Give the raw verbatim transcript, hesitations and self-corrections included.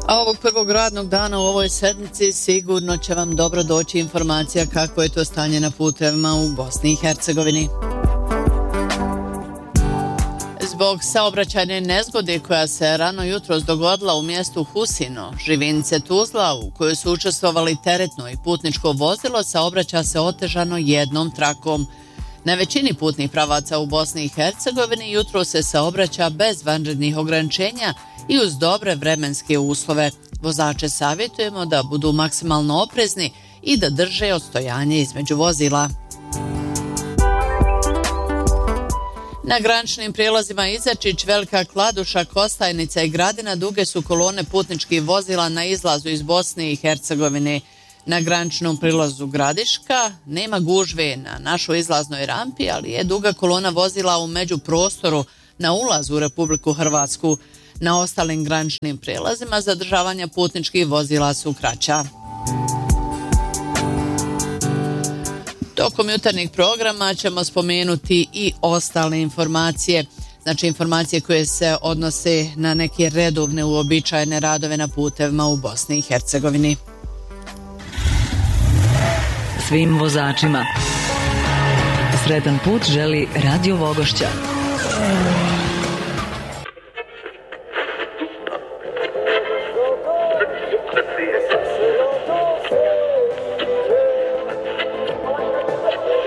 A ovog prvog radnog dana u ovoj sedmici sigurno će vam dobro doći informacija kako je to stanje na putevima u Bosni i Hercegovini. Zbog saobraćajne nezgode koja se rano jutros dogodila u mjestu Husino, Živinice Tuzla, u kojoj su učestvovali teretno i putničko vozilo, saobraća se otežano jednom trakom. Na većini putnih pravaca u Bosni i Hercegovini jutro se saobraća bez vanrednih ograničenja i uz dobre vremenske uslove. Vozače savjetujemo da budu maksimalno oprezni i da drže odstojanje između vozila. Na graničnim prijelazima Izačić, Velika Kladuša, Kostajnica i Gradina duge su kolone putničkih vozila na izlazu iz Bosne i Hercegovine. Na graničnom prilazu Gradiška nema gužve na našoj izlaznoj rampi, ali je duga kolona vozila u međuprostoru na ulazu u Republiku Hrvatsku. Na ostalim graničnim prijelazima zadržavanja putničkih vozila su kraća. Tokom jutarnjeg programa ćemo spomenuti i ostale informacije, znači informacije koje se odnose na neke redovne uobičajene radove na putevima u Bosni i Hercegovini. Svim vozačima sretan put želi Radio Vogošća.